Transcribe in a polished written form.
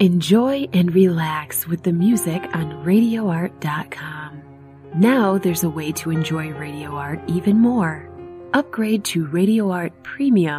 Enjoy and relax with the music on RadioArt.com. Now there's a way to enjoy Radio Art even more. Upgrade to Radio Art Premium